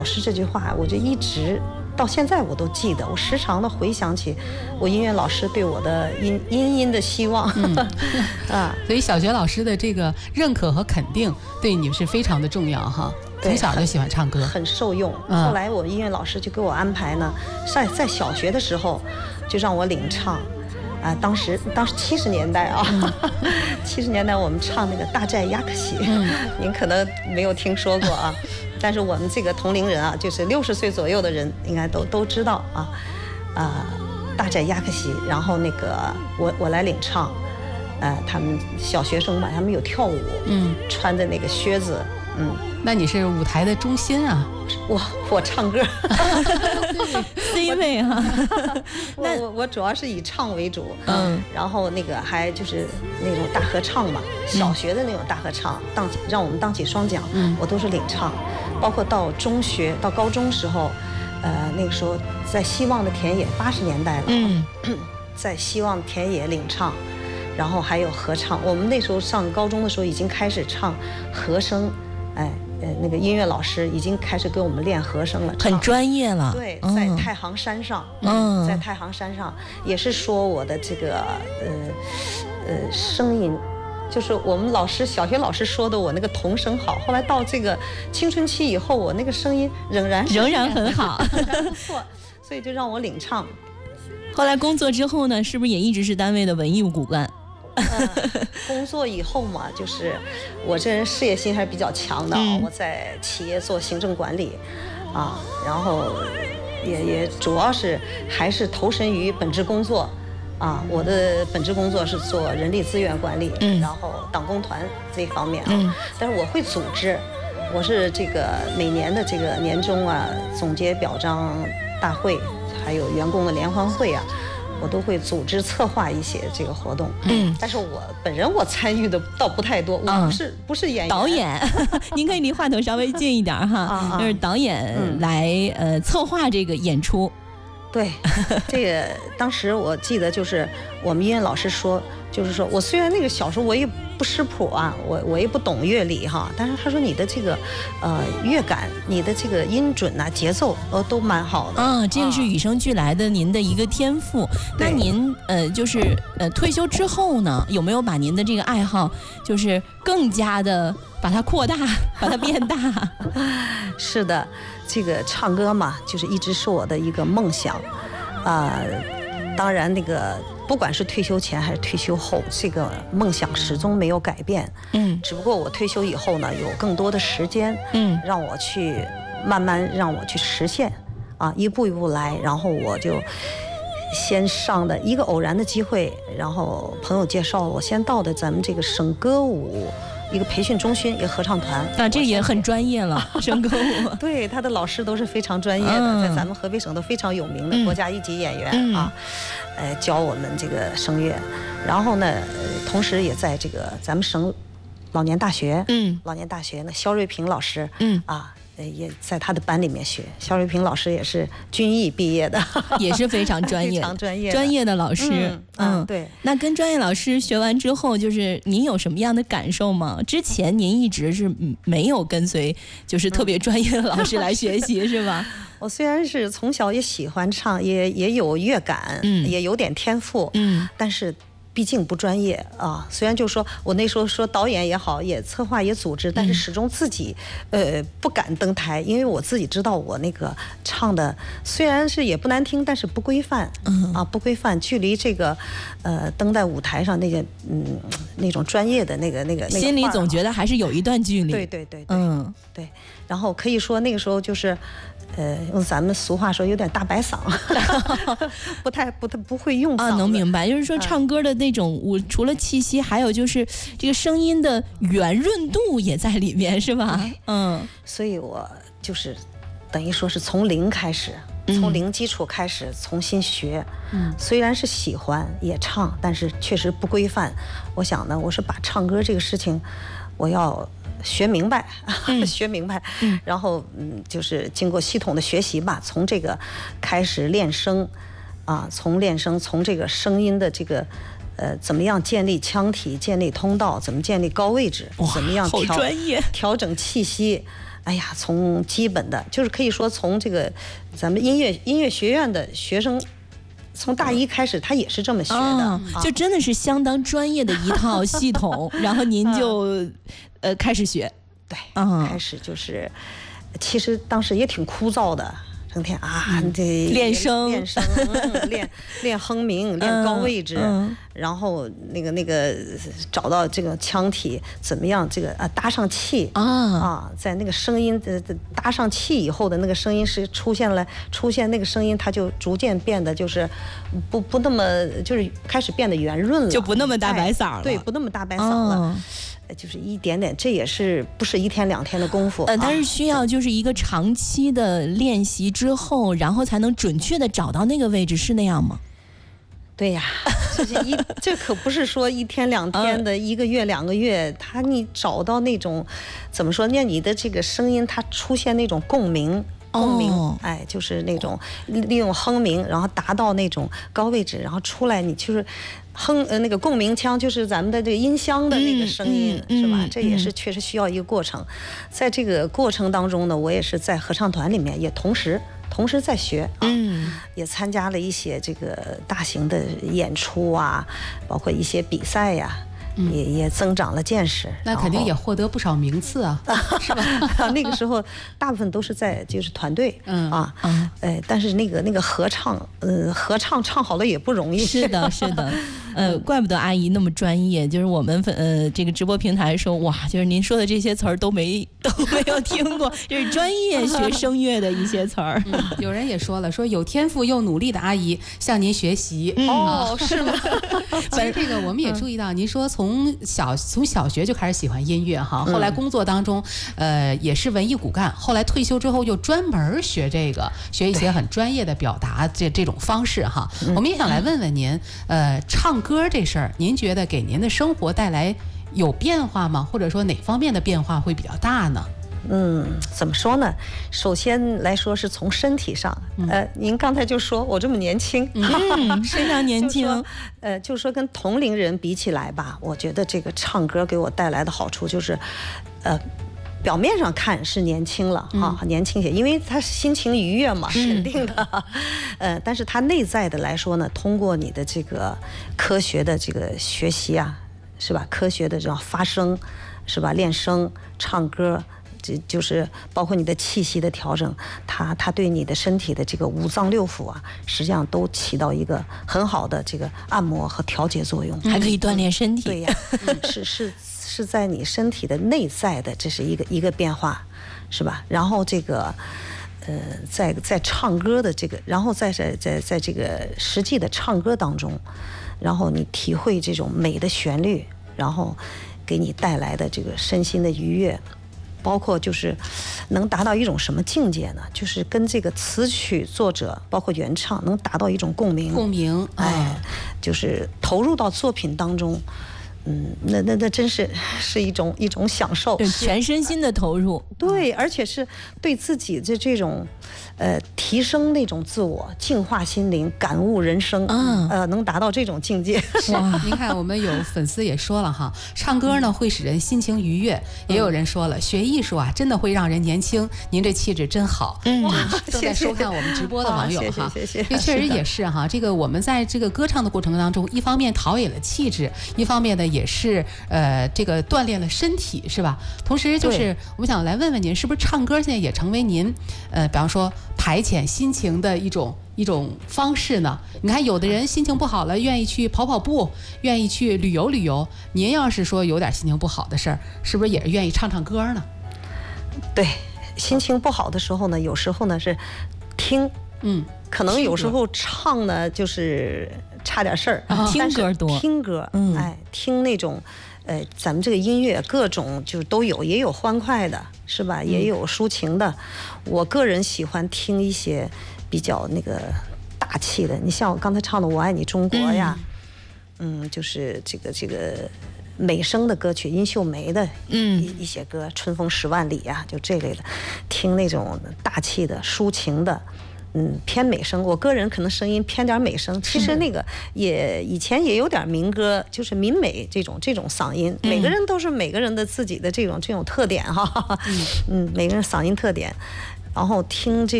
老师这句话，我就一直到现在我都记得，我时常的回想起我音乐老师对我的殷的希望。啊， 所以小学老师的这个认可和肯定对你是非常的重要哈。从小就喜欢唱歌， 很受用。后来我音乐老师就给我安排呢，在小学的时候就让我领唱。当时70年代啊，70年代我们唱那个《大寨雅克西》，您可能没有听说过啊，但是我们这个同龄人啊，就是60岁左右的人应该都知道啊，大寨雅克西。然后那个我来领唱，他们小学生嘛，他们有跳舞，穿着那个靴子， 那你是舞台的中心啊。 我唱歌 C 位哈。 我主要是以唱为主，然后那个还就是那种大合唱嘛，小学的那种大合唱，让我们当起双桨，我都是领唱。包括到中学到高中时候，那个时候在希望的田野，80年代了，在希望田野领唱，然后还有合唱。我们那时候上高中的时候已经开始唱和声，那个音乐老师已经开始给我们练和声了， 很专业了。 对，在太行山上，在太行山上也是说我的这个声音，就是我们小学老师说的我那个童声好。后来到这个青春期以后，我那个声音仍然很好， 仍然不错，所以就让我领唱。 后来工作之后呢，是不是也一直是单位的文艺骨干？ 工作以后嘛，就是我这人事业心还是比较强的，我在企业做行政管理，然后也主要是还是投身于本职工作，我的本职工作是做人力资源管理，然后党工团这一方面但是我会组织，我是这个每年的这个年终总结表彰大会，还有员工的联欢会我都会组织策划一些这个活动，但是我本人参与的倒不太多，我不是演员， 导演，您可以离话筒稍微近一点哈，就是导演来策划这个演出。 对，这个当时我记得就是我们音乐老师说，就是说我虽然那个小时候我也不识谱我也不懂乐理但是他说你的这个乐感，你的这个音准节奏都蛮好的。 这个是与生俱来的您的一个天赋。那您就是退休之后呢，有没有把您的这个爱好就是更加的把它扩大，把它变大？ 是的，这个唱歌嘛，就是一直是我的一个梦想，当然那个不管是退休前还是退休后，这个梦想始终没有改变。只不过我退休以后呢，有更多的时间，让我去慢慢让我去实现，一步一步来。然后我就先上的一个偶然的机会，然后朋友介绍我先到的咱们这个省歌舞一个培训中心，一个合唱团这也很专业了，省歌舞。 对，他的老师都是非常专业的，在咱们河北省都非常有名的国家一级演员教我们这个声乐。然后呢，同时也在这个咱们省老年大学，老年大学呢，肖瑞平老师，也在他的班里面学。肖瑞平老师也是军艺毕业的， 也是非常专业， 非常专业的老师。 对。 那跟专业老师学完之后，就是您有什么样的感受吗？之前您一直是没有跟随，就是特别专业的老师来学习，是吧？ 我虽然是从小也喜欢唱，也有乐感，也有点天赋，但是毕竟不专业虽然就说我那时候说导演也好，也策划也组织，但是始终自己不敢登台，因为我自己知道我那个唱的虽然是也不难听，但是不规范，不规范，距离这个登在舞台上那个那种专业的那个心里总觉得还是有一段距离。 对，对。然后可以说那个时候就是用咱们俗话说有点大白嗓，不会用嗓子。 能明白，就是说唱歌的那种除了气息，还有就是这个声音的圆润度也在里面，是吧？ 所以我就是等于说是从零开始，从零基础开始重新学。虽然是喜欢也唱，但是确实不规范。我想呢，我是把唱歌这个事情我要学明白，学明白，然后就是经过系统的学习吧，从这个开始练声，从练声，从这个声音的这个怎么样建立腔体、建立通道，怎么建立高位置，怎么样调整气息， 哎呀，从基本的，就是可以说从这个咱们音乐学院的学生，从大一开始他也是这么学的， 就真的是相当专业的一套系统，然后您就开始学， 对，开始就是，其实当时也挺枯燥的。整天啊，这练声， 练哼鸣，练高位置，然后那个找到这个腔体怎么样，这个搭上气在那个声音搭上气以后的那个声音是出现那个声音，它就逐渐变得就是不那么就是开始变得圆润了， 就不那么大白嗓了， 对，不那么大白嗓了。就是一点点，这也是不是1天2天的功夫？ 但是需要就是一个长期的练习之后，然后才能准确的找到那个位置，是那样吗？ 对呀，这可不是说1天2天的，1个月2个月，你找到那种怎么说？那你的这个声音它出现那种共鸣。哎，就是那种利用哼鸣，然后达到那种高位置，然后出来你就是那个共鸣腔，就是咱们的这个音箱的那个声音，是吧？这也是确实需要一个过程。在这个过程当中呢，我也是在合唱团里面也同时在学也参加了一些这个大型的演出啊，包括一些比赛呀。也增长了见识， 那肯定也获得不少名次啊，是吧？ 那个时候大部分都是在就是团队，但是那个合唱唱好了也不容易。 是的，怪不得阿姨那么专业。就是我们这个直播平台说，哇，就是您说的这些词儿都没有听过，这是专业学声乐的一些词儿。 有人也说了，说有天赋又努力的阿姨向您学习。 是吗？ 其实这个我们也注意到，您说从小学就开始喜欢音乐哈，后来工作当中，也是文艺骨干，后来退休之后又专门学一些很专业的表达这种方式哈。我们也想来问问您，唱歌这事儿，您觉得给您的生活带来有变化吗？或者说哪方面的变化会比较大呢？ 怎么说呢？首先来说是从身体上，您刚才就说我这么年轻， 非常年轻， 就是说跟同龄人比起来吧，我觉得这个唱歌给我带来的好处就是，表面上看是年轻了年轻些，因为他心情愉悦嘛，是肯定的，但是他内在的来说呢，通过你的这个科学的这个学习啊，是吧？科学的这种发声，是吧？练声、唱歌。这就是包括你的气息的调整，它对你的身体的这个5脏6腑啊，实际上都起到一个很好的这个按摩和调节作用， 还可以锻炼身体。 对呀，是在你身体的内在的，这是一个变化，是吧？然后这个在唱歌的这个，然后在这个实际的唱歌当中，然后你体会这种美的旋律，然后给你带来的这个身心的愉悦。包括就是能达到一种什么境界呢？就是跟这个词曲作者包括原唱能达到一种共鸣，就是投入到作品当中。那真是一种享受， 全身心的投入。 对，而且是对自己的这种提升那种自我，净化心灵，感悟人生，能达到这种境界。 哇，您看我们有粉丝也说了哈，唱歌呢会使人心情愉悦，也有人说了学艺术啊真的会让人年轻，您这气质真好。正在收看我们直播的网友哈， 谢谢。 这确实也是哈，这个我们在这个歌唱的过程当中，一方面陶冶了气质，一方面呢也是这个锻炼了身体，是吧？同时就是我们想来问问您，是不是唱歌现在也成为您比方说排遣心情的一种方式呢？你看有的人心情不好了，愿意去跑步，愿意去旅游。您要是说有点心情不好的事儿，是不是也是愿意唱歌呢？ 对，心情不好的时候呢，有时候呢是听，可能有时候唱呢就是差点事儿， 听歌多， 听歌，听那种，咱们这个音乐各种就都有，也有欢快的，是吧？也有抒情的。我个人喜欢听一些比较那个大气的，你像我刚才唱的《我爱你中国》呀，就是这个美声的歌曲，殷秀梅的一些歌，《春风10万里》呀，就这类的，听那种大气的抒情的。 偏美声，我个人可能声音偏点美声。其实那个以前也有点民歌，就是民美这种嗓音。每个人都是每个人的自己的这种特点哈，每个人嗓音特点。然后听这